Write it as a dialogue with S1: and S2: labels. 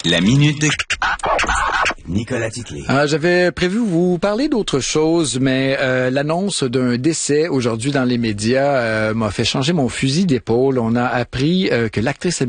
S1: La minute de Nicolas Titley.
S2: J'avais prévu vous parler d'autre chose, mais l'annonce d'un décès aujourd'hui dans les médias m'a fait changer mon fusil d'épaule. On a appris que l'actrice